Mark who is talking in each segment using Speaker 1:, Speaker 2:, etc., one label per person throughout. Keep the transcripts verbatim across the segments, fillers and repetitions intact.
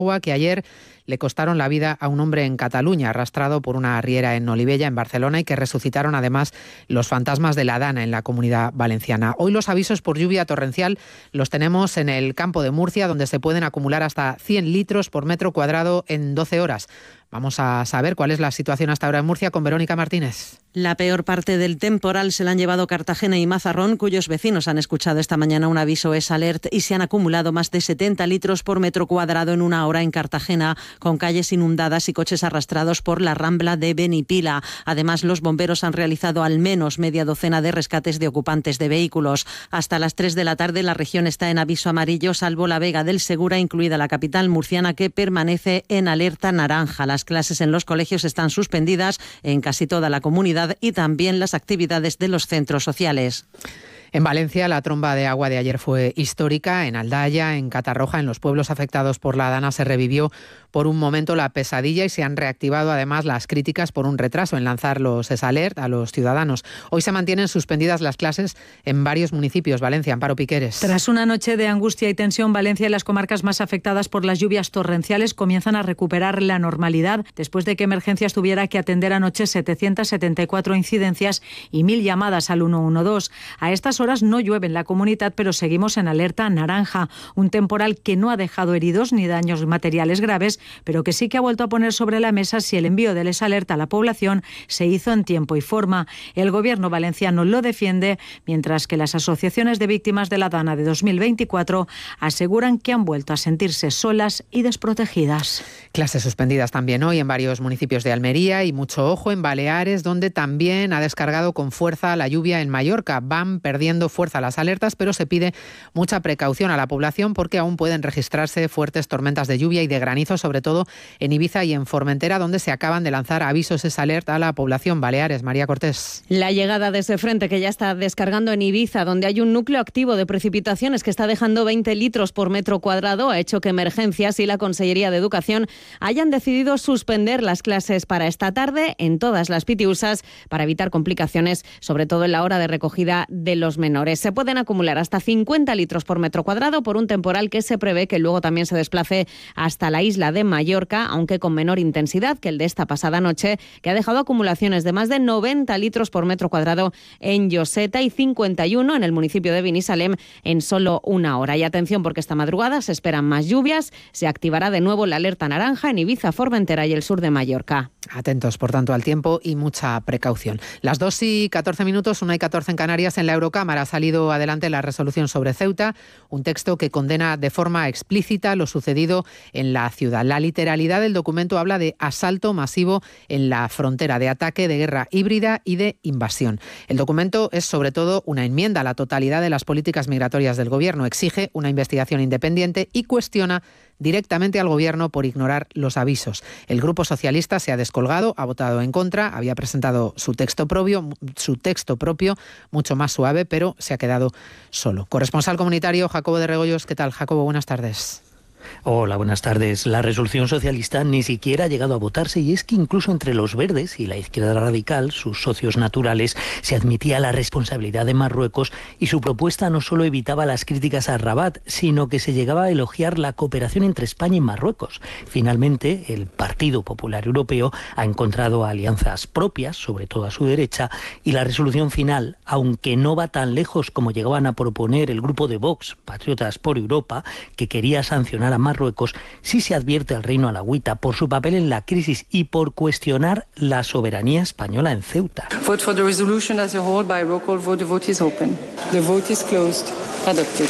Speaker 1: agua que ayer le costaron la vida a un hombre en Cataluña, arrastrado por una riera en Olivella, en Barcelona, y que resucitaron además los fantasmas de la Dana en la Comunidad Valenciana. Hoy los avisos por lluvia torrencial los tenemos en el campo de Murcia, donde se pueden acumular hasta cien litros por metro cuadrado en doce horas. Vamos a saber cuál es la situación hasta ahora en Murcia con Verónica Martínez.
Speaker 2: La peor parte del temporal se la han llevado Cartagena y Mazarrón, cuyos vecinos han escuchado esta mañana un aviso S Alert y se han acumulado más de setenta litros por metro cuadrado en una hora en Cartagena, con calles inundadas y coches arrastrados por la Rambla de Benipila. Además, los bomberos han realizado al menos media docena de rescates de ocupantes de vehículos. Hasta las tres de la tarde la región está en aviso amarillo, salvo la Vega del Segura, incluida la capital murciana, que permanece en alerta naranja. Las clases en los colegios están suspendidas en casi toda la comunidad y también las actividades de los centros sociales.
Speaker 1: En Valencia, la tromba de agua de ayer fue histórica. En Aldaya, en Catarroja, en los pueblos afectados por la Dana, se revivió por un momento la pesadilla y se han reactivado además las críticas por un retraso en lanzar los S Alert a los ciudadanos. Hoy se mantienen suspendidas las clases en varios municipios. Valencia, Amparo Piqueres.
Speaker 3: Tras una noche de angustia y tensión, Valencia y las comarcas más afectadas por las lluvias torrenciales comienzan a recuperar la normalidad después de que Emergencias tuviera que atender anoche setecientas setenta y cuatro incidencias y mil llamadas al uno uno dos. A estas horas no llueve en la comunidad, pero seguimos en alerta naranja. Un temporal que no ha dejado heridos ni daños materiales graves, pero que sí que ha vuelto a poner sobre la mesa si el envío del S Alert a la población se hizo en tiempo y forma. El gobierno valenciano lo defiende, mientras que las asociaciones de víctimas de la Dana de dos mil veinticuatro aseguran que han vuelto a sentirse solas y desprotegidas.
Speaker 1: Clases suspendidas también hoy en varios municipios de Almería y mucho ojo en Baleares, donde también ha descargado con fuerza la lluvia en Mallorca. Van perdiendo fuerza las alertas, pero se pide mucha precaución a la población porque aún pueden registrarse fuertes tormentas de lluvia y de granizo, sobre todo en Ibiza y en Formentera, donde se acaban de lanzar avisos S Alert a la población. Baleares, María Cortés.
Speaker 4: La llegada de ese frente que ya está descargando en Ibiza, donde hay un núcleo activo de precipitaciones que está dejando veinte litros por metro cuadrado, ha hecho que Emergencias y la Consellería de Educación hayan decidido suspender las clases para esta tarde en todas las pitiusas para evitar complicaciones, sobre todo en la hora de recogida de los menores. Se pueden acumular hasta cincuenta litros por metro cuadrado por un temporal que se prevé que luego también se desplace hasta la isla de Mallorca, aunque con menor intensidad que el de esta pasada noche, que ha dejado acumulaciones de más de noventa litros por metro cuadrado en Lloseta y cincuenta y uno en el municipio de Binissalem en solo una hora. Y atención, porque esta madrugada se esperan más lluvias. Se activará de nuevo la alerta naranja en Ibiza, Formentera y el sur de Mallorca.
Speaker 1: Atentos, por tanto, al tiempo y mucha precaución. Las dos y catorce minutos, una y catorce en Canarias. En la Eurocámara ha salido adelante la resolución sobre Ceuta, un texto que condena de forma explícita lo sucedido en la ciudad. La literalidad del documento habla de asalto masivo en la frontera, de ataque, de guerra híbrida y de invasión. El documento es sobre todo una enmienda a la totalidad de las políticas migratorias del Gobierno. Exige una investigación independiente y cuestiona directamente al Gobierno por ignorar los avisos. El Grupo Socialista se ha descolgado, ha votado en contra, había presentado su texto propio, su texto propio mucho más suave, pero se ha quedado solo. Corresponsal comunitario Jacobo de Regoyos. ¿Qué tal, Jacobo? Buenas tardes.
Speaker 5: Hola, buenas tardes. La resolución socialista ni siquiera ha llegado a votarse y es que incluso entre los verdes y la izquierda radical, sus socios naturales, se admitía la responsabilidad de Marruecos y su propuesta no solo evitaba las críticas a Rabat, sino que se llegaba a elogiar la cooperación entre España y Marruecos. Finalmente, el Partido Popular Europeo ha encontrado alianzas propias, sobre todo a su derecha, y la resolución final, aunque no va tan lejos como llegaban a proponer el grupo de Vox, Patriotas por Europa, que quería sancionar a Marruecos, sí se advierte al Reino Alauita por su papel en la crisis y por cuestionar la soberanía española en Ceuta.
Speaker 6: Vote for the resolution as a whole by roll call vote. The vote is open. The vote is closed. Adopted.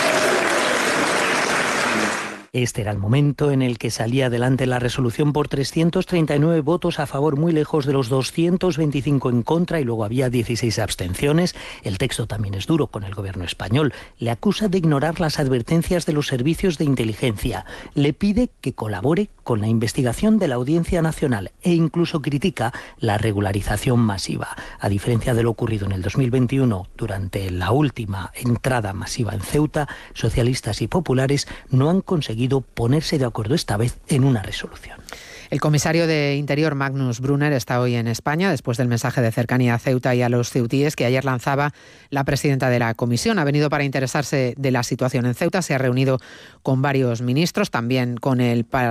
Speaker 5: Este era el momento en el que salía adelante la resolución por trescientos treinta y nueve votos a favor, muy lejos de los doscientos veinticinco en contra, y luego había dieciséis abstenciones. El texto también es duro con el gobierno español. Le acusa de ignorar las advertencias de los servicios de inteligencia. Le pide que colabore con la investigación de la Audiencia Nacional e incluso critica la regularización masiva. A diferencia de lo ocurrido en el dos mil veintiuno, durante la última entrada masiva en Ceuta, socialistas y populares no han conseguido ponerse de acuerdo esta vez en una resolución.
Speaker 1: El comisario de Interior, Magnus Brunner, está hoy en España después del mensaje de cercanía a Ceuta y a los ceutíes que ayer lanzaba la presidenta de la Comisión. Ha venido para interesarse de la situación en Ceuta, se ha reunido con varios ministros, también con el